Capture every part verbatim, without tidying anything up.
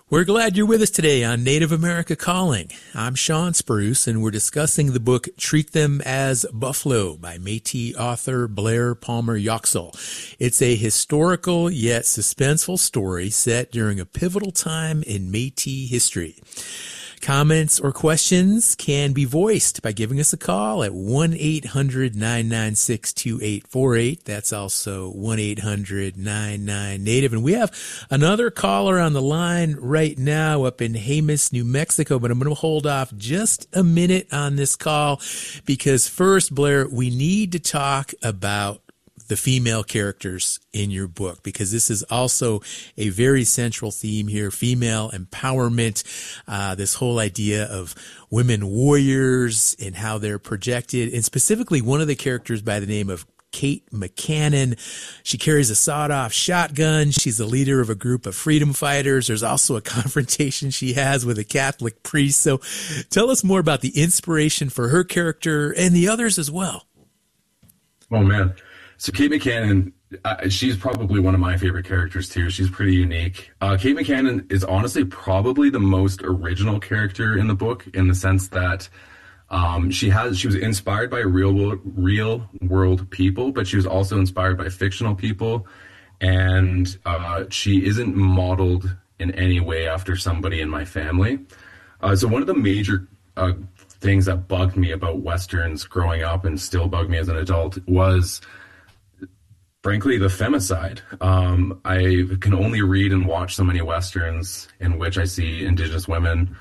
We're glad you're with us today on Native America Calling. I'm Sean Spruce, and we're discussing the book Treat Them as Buffalo by Métis author Blair Palmer Yoxall. It's a historical yet suspenseful story set during a pivotal time in Métis history. Comments or questions can be voiced by giving us a call at one eight hundred nine nine six two eight four eight. That's also one eight hundred nine nine Native. And we have another caller on the line right now up in Jemez, New Mexico, but I'm going to hold off just a minute on this call because first, Blair, we need to talk about the female characters in your book, because this is also a very central theme here, female empowerment, uh, this whole idea of women warriors and how they're projected. And specifically, one of the characters by the name of Kate McCannon. She carries a sawed-off shotgun. She's the leader of a group of freedom fighters. There's also a confrontation she has with a Catholic priest. So tell us more about the inspiration for her character and the others as well. Oh, man. So Kate McCannon, uh, she's probably one of my favorite characters too. She's pretty unique. Uh, Kate McCannon is honestly probably the most original character in the book, in the sense that um, she has she was inspired by real world, real world people, but she was also inspired by fictional people, and uh, she isn't modeled in any way after somebody in my family. Uh, so one of the major uh, things that bugged me about Westerns growing up, and still bug me as an adult, was frankly the femicide. Um, I can only read and watch so many Westerns in which I see Indigenous women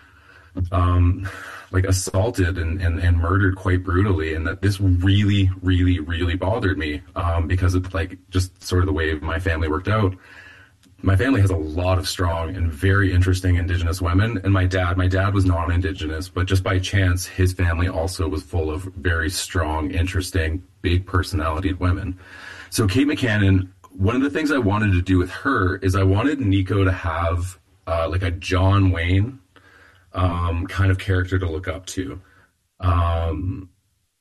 um, like assaulted and, and, and murdered quite brutally, and that this really, really, really bothered me um, because of like just sort of the way my family worked out. My family has a lot of strong and very interesting Indigenous women, and my dad, my dad was non-Indigenous, but just by chance, his family also was full of very strong, interesting, big personality women. So Kate McCannon, one of the things I wanted to do with her is I wanted Nico to have uh, like a John Wayne um, kind of character to look up to. Um,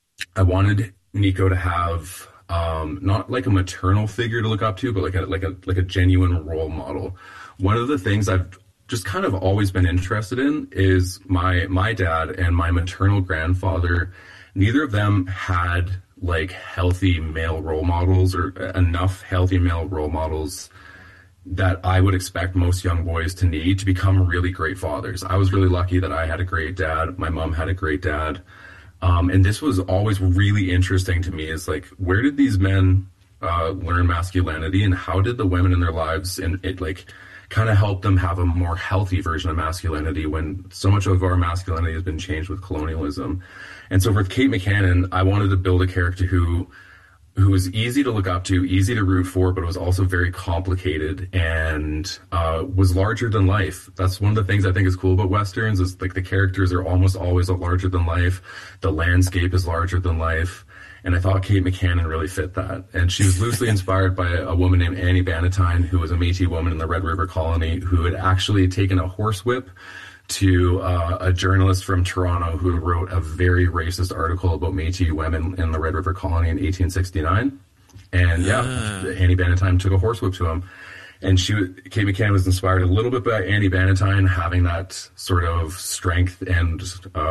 I wanted Nico to have um, not like a maternal figure to look up to, but like a like a like a genuine role model. One of the things I've just kind of always been interested in is my my dad and my maternal grandfather. Neither of them had like healthy male role models, or enough healthy male role models that I would expect most young boys to need to become really great fathers. I was really lucky that I had a great dad. My mom had a great dad. Um, and this was always really interesting to me, is like, where did these men uh, learn masculinity, and how did the women in their lives and it like kind of help them have a more healthy version of masculinity when so much of our masculinity has been changed with colonialism. And so for Kate McCannon, I wanted to build a character who who was easy to look up to, easy to root for, but was also very complicated and uh, was larger than life. That's one of the things I think is cool about Westerns, is like the characters are almost always a larger than life. The landscape is larger than life. And I thought Kate McCannon really fit that. And she was loosely inspired by a woman named Annie Bannatyne, who was a Métis woman in the Red River Colony, who had actually taken a horsewhip to uh, a journalist from Toronto who wrote a very racist article about Métis women in the Red River Colony in eighteen sixty-nine. And yeah, ah. Annie Bannatyne took a horsewhip to him. And she, Kate McCannon was inspired a little bit by Annie Bannatyne having that sort of strength and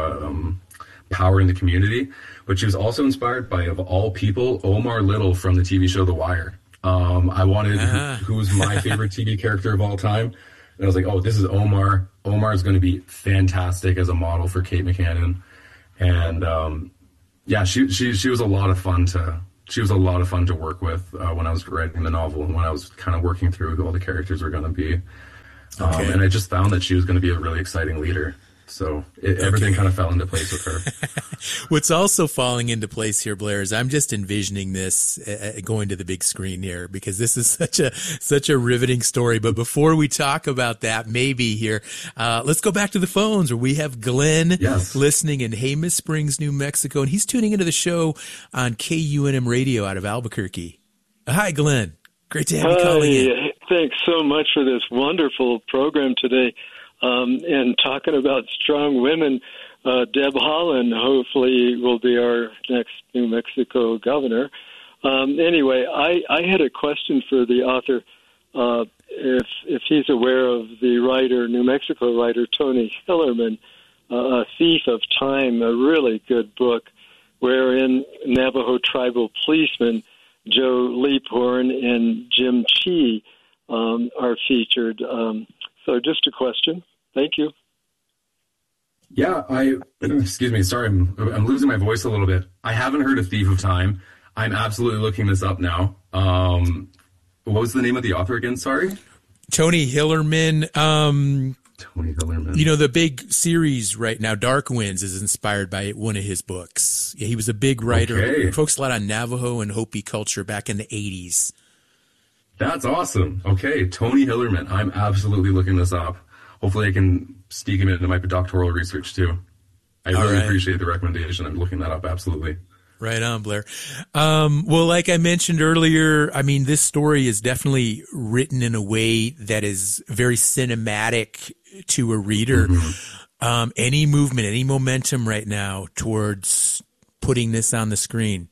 um, power in the community. But she was also inspired by, of all people, Omar Little from the T V show The Wire. Um, I wanted uh-huh. who, who was my favorite T V character of all time. And I was like, oh, this is Omar. Omar is going to be fantastic as a model for Kate McCannon. And um, yeah, she she she was a lot of fun to she was a lot of fun to work with uh, when I was writing the novel, and when I was kind of working through who all the characters were going to be. Um, okay. And I just found that she was going to be a really exciting leader. So it, everything okay. kind of fell into place with her. What's also falling into place here, Blair, is I'm just envisioning this uh, going to the big screen here, because this is such a such a riveting story. But before we talk about that, maybe here, uh, let's go back to the phones where we have Glenn yes. listening in Jemez Springs, New Mexico, and he's tuning into the show on K U N M Radio out of Albuquerque. Hi, Glenn. Great to have you calling in. Thanks so much for this wonderful program today. Um, and talking about strong women, uh, Deb Haaland hopefully will be our next New Mexico governor. Um, anyway, I, I had a question for the author. uh, if if he's aware of the writer, New Mexico writer Tony Hillerman, uh, A Thief of Time, a really good book, wherein Navajo tribal policemen Joe Leaphorn and Jim Chee um, are featured. Um, so just a question. Thank you. Yeah, I, excuse me, sorry, I'm, I'm losing my voice a little bit. I haven't heard of Thief of Time. I'm absolutely looking this up now. Um, what was the name of the author again? Sorry? Tony Hillerman. Um, Tony Hillerman. You know, the big series right now, Dark Winds, is inspired by one of his books. Yeah, he was a big writer. Okay. He focused a lot on Navajo and Hopi culture back in the eighties. That's awesome. Okay, Tony Hillerman. I'm absolutely looking this up. Hopefully I can sneak him into my doctoral research too. I All really right. appreciate the recommendation. I'm looking that up, absolutely. Right on, Blair. Um, well, like I mentioned earlier, I mean, this story is definitely written in a way that is very cinematic to a reader. Mm-hmm. Um, any movement, any momentum right now towards putting this on the screen?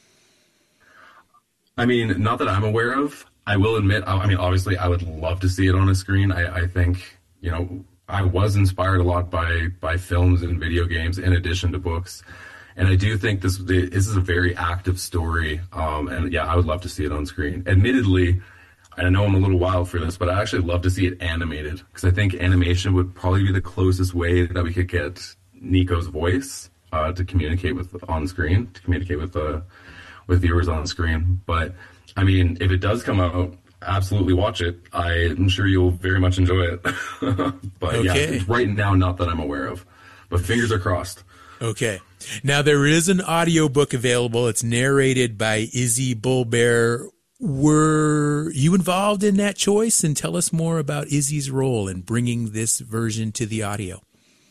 I mean, not that I'm aware of. I will admit, I mean, obviously, I would love to see it on a screen. I, I think, you know, I was inspired a lot by by films and video games in addition to books. And I do think this this is a very active story. Um, and yeah, I would love to see it on screen. Admittedly, I know I'm a little wild for this, but I actually love to see it animated because I think animation would probably be the closest way that we could get Nico's voice uh, to communicate with on screen, to communicate with uh, with viewers on screen. But I mean, if it does come out, absolutely watch it. I'm sure you'll very much enjoy it. But okay. Yeah, right now, not that I'm aware of. But fingers are crossed. Okay. Now, there is an audiobook available. It's narrated by Izzy Bulbear. Were you involved in that choice? And tell us more about Izzy's role in bringing this version to the audio.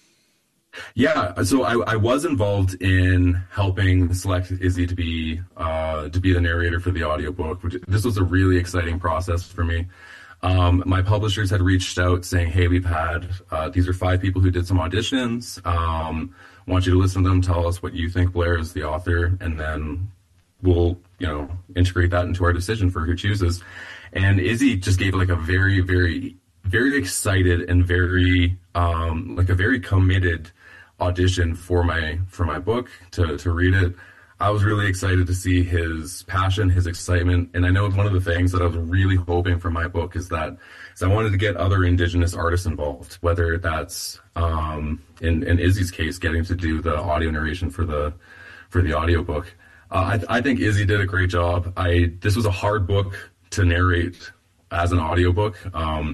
Yeah, so I, I was involved in helping select Izzy to be uh, to be the narrator for the audiobook. Which, this was a really exciting process for me. Um, my publishers had reached out saying, hey, we've had, uh, these are five people who did some auditions. Um, want you to listen to them, tell us what you think Blair is the author, and then we'll, you know, integrate that into our decision for who chooses. And Izzy just gave like a very, very, very excited and very, um, like a very committed audition for my, for my book to, to read it. I was really excited to see his passion, his excitement. And I know one of the things that I was really hoping for my book is that is I wanted to get other Indigenous artists involved, whether that's, um, in, in Izzy's case, getting to do the audio narration for the, for the audiobook. Uh, I, I think Izzy did a great job. I, this was a hard book to narrate as an audiobook. Um,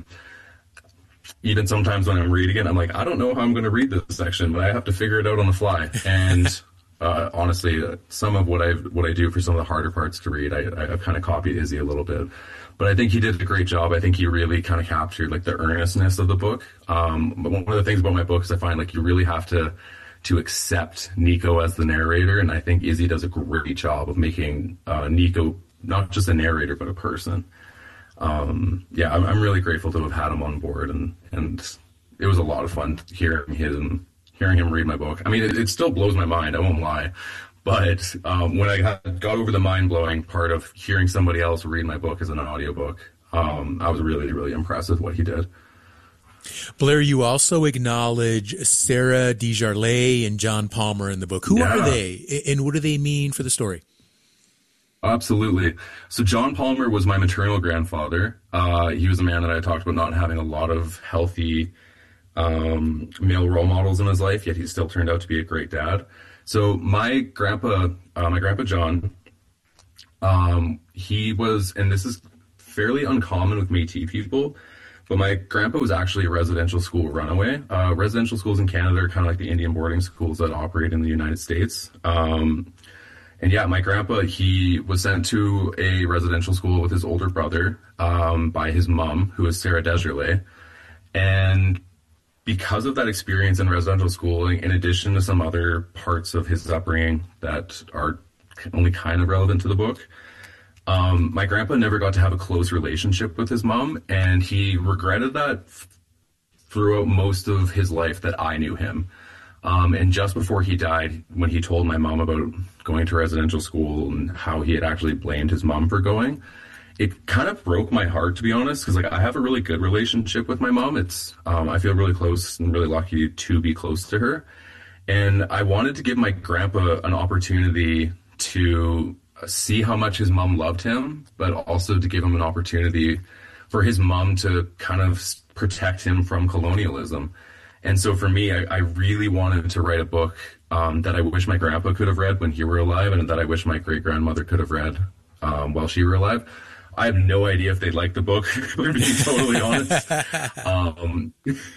even sometimes when I'm reading it, I'm like, I don't know how I'm going to read this section, but I have to figure it out on the fly. And Uh, honestly, uh, some of what I what I do for some of the harder parts to read, I, I've kind of copied Izzy a little bit, but I think he did a great job. I think he really kind of captured like the earnestness of the book. Um, but one of the things about my book is I find like you really have to to accept Nico as the narrator, and I think Izzy does a great job of making uh, Nico not just a narrator but a person. Um, yeah, I'm, I'm really grateful to have had him on board, and and it was a lot of fun hearing him. Hearing him read my book. I mean, it, it still blows my mind, I won't lie. But um, when I got, got over the mind-blowing part of hearing somebody else read my book as an audiobook, um, I was really, really impressed with what he did. Blair, you also acknowledge Sarah Desjardins and John Palmer in the book. Who Yeah. are they, and what do they mean for the story? Absolutely. So John Palmer was my maternal grandfather. Uh, he was a man that I talked about not having a lot of healthy Um, male role models in his life, yet he still turned out to be a great dad. So my grandpa, uh, my grandpa John, um, he was, and this is fairly uncommon with Métis people, but my grandpa was actually a residential school runaway. Uh, residential schools in Canada are kind of like the Indian boarding schools that operate in the United States. Um, and yeah, my grandpa, he was sent to a residential school with his older brother um, by his mom, who was Sarah Desjardins. And because of that experience in residential schooling, in addition to some other parts of his upbringing that are only kind of relevant to the book, um, my grandpa never got to have a close relationship with his mom, and he regretted that f- throughout most of his life that I knew him. Um, and just before he died, when he told my mom about going to residential school and how he had actually blamed his mom for going, it kind of broke my heart, to be honest, because like I have a really good relationship with my mom. It's um, I feel really close and really lucky to be close to her, and I wanted to give my grandpa an opportunity to see how much his mom loved him, but also to give him an opportunity for his mom to kind of protect him from colonialism. And so for me, I, I really wanted to write a book um, that I wish my grandpa could have read when he were alive, and that I wish my great grandmother could have read um, while she were alive. I have no idea if they'd like the book, to be totally honest. Um,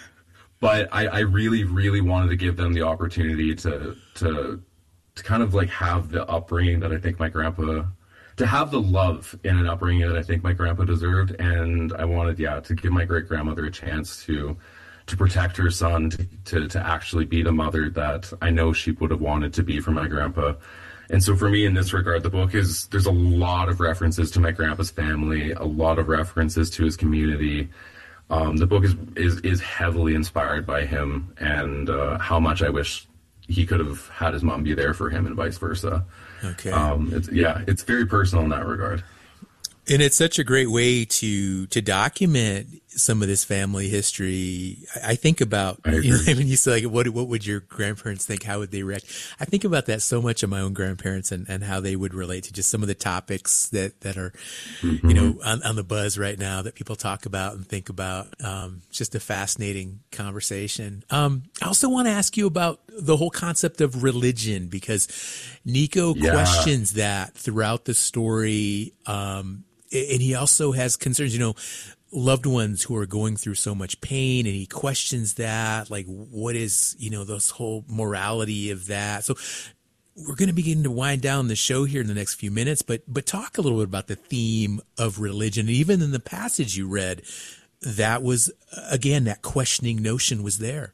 but I, I really, really wanted to give them the opportunity to, to, to kind of like have the upbringing that I think my grandpa, to have the love in an upbringing that I think my grandpa deserved. And I wanted, yeah, to give my great grandmother a chance to, to protect her son, to, to, to actually be the mother that I know she would have wanted to be for my grandpa. And so for me, in this regard, the book is, there's a lot of references to my grandpa's family, a lot of references to his community. Um, the book is, is, is heavily inspired by him, and uh, how much I wish he could have had his mom be there for him and vice versa. Okay. Um, it's, yeah, it's very personal in that regard. And it's such a great way to to document some of this family history. I, I think about, I you know, when you say, like, what what would your grandparents think? How would they react? I think about that so much of my own grandparents, and, and how they would relate to just some of the topics that, that are, mm-hmm. you know, on, on the buzz right now that people talk about and think about. Um, it's just a fascinating conversation. Um, I also want to ask you about the whole concept of religion, because Nico yeah. questions that throughout the story. Um, And he also has concerns, you know, loved ones who are going through so much pain, and he questions that, like, what is, you know, this whole morality of that. So we're going to begin to wind down the show here in the next few minutes, but but talk a little bit about the theme of religion. And even in the passage you read, that was, again, that questioning notion was there.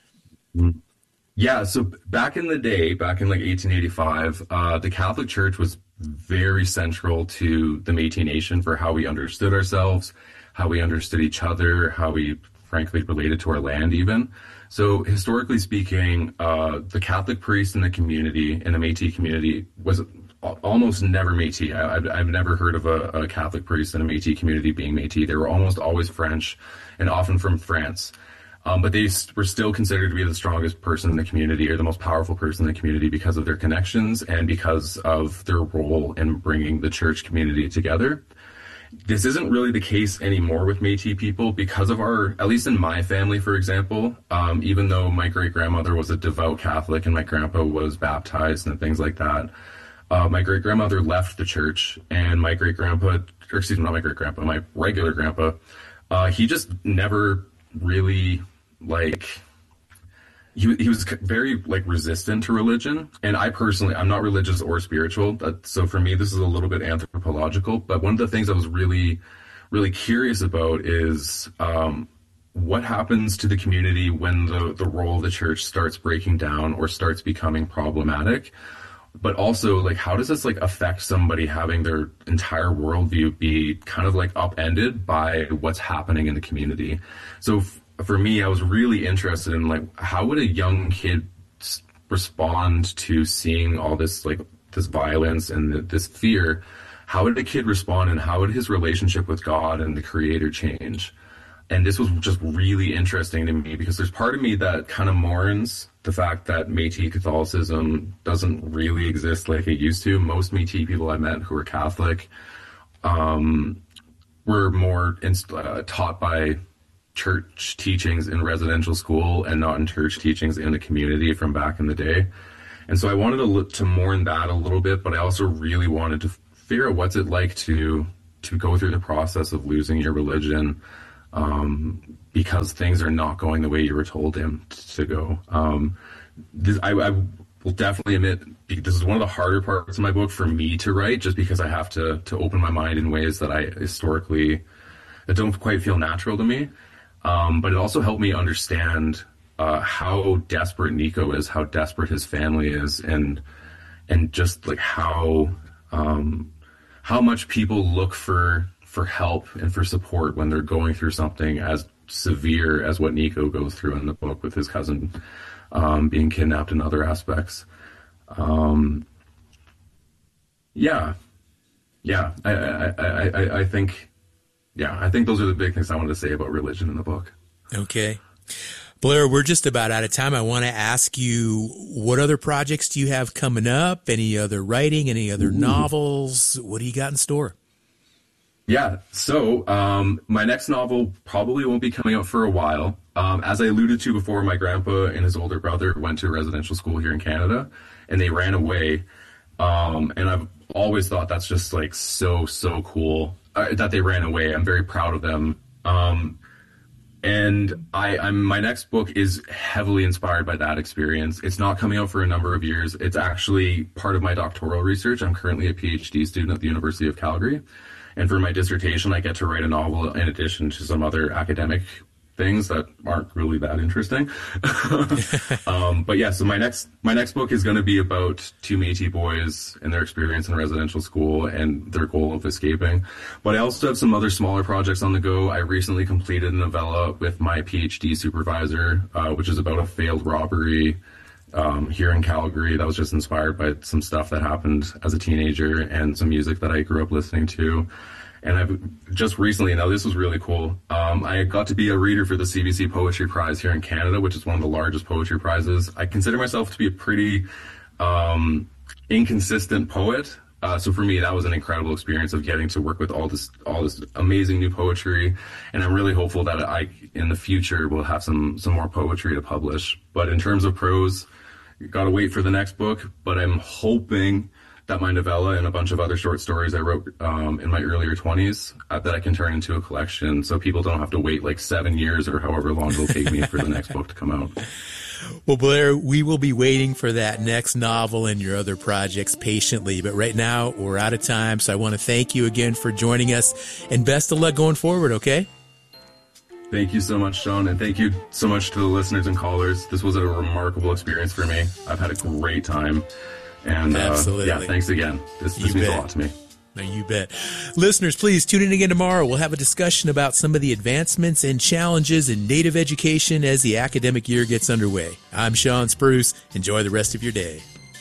Yeah, so back in the day, back in like eighteen eighty-five, uh, the Catholic Church was very central to the Métis Nation for how we understood ourselves, how we understood each other, how we frankly related to our land even. So historically speaking, uh, the Catholic priest in the community, in the Métis community, was almost never Métis. I, I've, I've never heard of a, a Catholic priest in a Métis community being Métis. They were almost always French, and often from France. Um, but they were still considered to be the strongest person in the community, or the most powerful person in the community, because of their connections and because of their role in bringing the church community together. This isn't really the case anymore with Métis people because of our, at least in my family, for example, um, even though my great-grandmother was a devout Catholic and my grandpa was baptized and things like that, uh, my great-grandmother left the church, and my great-grandpa, or excuse me, not my great-grandpa, my regular grandpa, uh, he just never really... like he he was very like resistant to religion, and I personally I'm not religious or spiritual, but, so for me this is a little bit anthropological. But one of the things I was really really curious about is um, what happens to the community when the the role of the church starts breaking down or starts becoming problematic. But also, like, how does this like affect somebody having their entire worldview be kind of like upended by what's happening in the community? So for me, I was really interested in, like, how would a young kid respond to seeing all this, like, this violence and this fear? How would a kid respond, and how would his relationship with God and the Creator change? And this was just really interesting to me, because there's part of me that kind of mourns the fact that Métis Catholicism doesn't really exist like it used to. Most Métis people I met who were Catholic um, were more inst- uh, taught by church teachings in residential school and not in church teachings in the community from back in the day. And so I wanted to to mourn that a little bit, but I also really wanted to figure out what's it like to to go through the process of losing your religion um, because things are not going the way you were told them to go. Um, this, I, I will definitely admit this is one of the harder parts of my book for me to write, just because I have to to open my mind in ways that I historically that don't quite feel natural to me. Um, but it also helped me understand uh, how desperate Nico is, how desperate his family is, and and just like how um, how much people look for for help and for support when they're going through something as severe as what Nico goes through in the book with his cousin um, being kidnapped and other aspects. Um, yeah. yeah, I, I, I, I think, yeah, I think those are the big things I wanted to say about religion in the book. Okay. Blair, we're just about out of time. I want to ask you, what other projects do you have coming up? Any other writing, any other Ooh. novels? What do you got in store? Yeah, so um, my next novel probably won't be coming out for a while. Um, as I alluded to before, my grandpa and his older brother went to a residential school here in Canada, and they ran away. Um, and I've always thought that's just like so, so cool uh, that they ran away. I'm very proud of them. Um, and I, I'm, my next book is heavily inspired by that experience. It's not coming out for a number of years. It's actually part of my doctoral research. I'm currently a PhD student at the University of Calgary. And for my dissertation, I get to write a novel in addition to some other academic things that aren't really that interesting. um, but yeah, so my next my next book is going to be about two Métis boys and their experience in a residential school and their goal of escaping. But I also have some other smaller projects on the go. I recently completed a novella with my PhD supervisor, uh, which is about a failed robbery um, here in Calgary. That was just inspired by some stuff that happened as a teenager and some music that I grew up listening to. And I've just recently, now this was really cool, um, I got to be a reader for the C B C Poetry Prize here in Canada, which is one of the largest poetry prizes. I consider myself to be a pretty um, inconsistent poet. Uh, so for me, that was an incredible experience of getting to work with all this all this amazing new poetry. And I'm really hopeful that I, in the future, will have some, some more poetry to publish. But in terms of prose, you got to wait for the next book. But I'm hoping that my novella and a bunch of other short stories I wrote um, in my earlier twenties uh, that I can turn into a collection, so people don't have to wait like seven years or however long it'll take me for the next book to come out. Well, Blair, we will be waiting for that next novel and your other projects patiently. But right now, we're out of time, so I want to thank you again for joining us, and best of luck going forward, okay? Thank you so much, Sean, and thank you so much to the listeners and callers. This was a remarkable experience for me. I've had a great time. And uh, yeah, thanks again. This, this means a lot to me. No, you bet. Listeners, please tune in again tomorrow. We'll have a discussion about some of the advancements and challenges in Native education as the academic year gets underway. I'm Sean Spruce. Enjoy the rest of your day.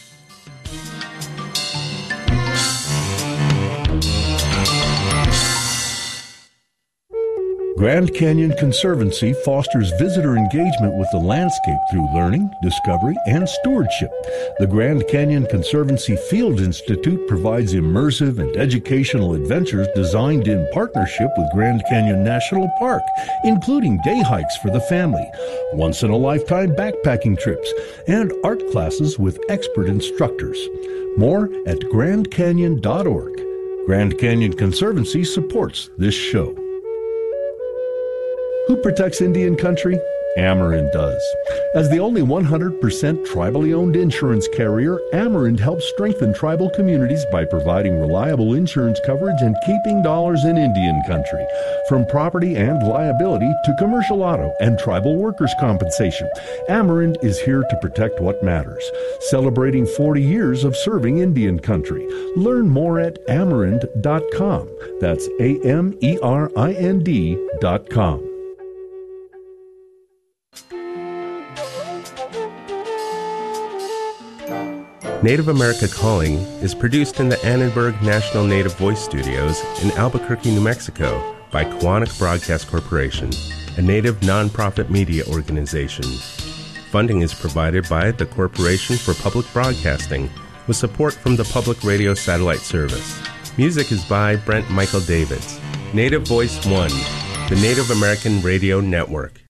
Grand Canyon Conservancy fosters visitor engagement with the landscape through learning, discovery, and stewardship. The Grand Canyon Conservancy Field Institute provides immersive and educational adventures designed in partnership with Grand Canyon National Park, including day hikes for the family, once-in-a-lifetime backpacking trips, and art classes with expert instructors. More at grand canyon dot org. Grand Canyon Conservancy supports this show. Who protects Indian country? Amerind does. As the only one hundred percent tribally owned insurance carrier, Amerind helps strengthen tribal communities by providing reliable insurance coverage and keeping dollars in Indian country. From property and liability to commercial auto and tribal workers' compensation, Amerind is here to protect what matters. Celebrating forty years of serving Indian country. Learn more at amerind dot com. That's A M E R I N D dot com. Native America Calling is produced in the Annenberg National Native Voice Studios in Albuquerque, New Mexico by Koahnic Broadcast Corporation, a Native nonprofit media organization. Funding is provided by the Corporation for Public Broadcasting with support from the Public Radio Satellite Service. Music is by Brent Michael Davids. Native Voice One, the Native American Radio Network.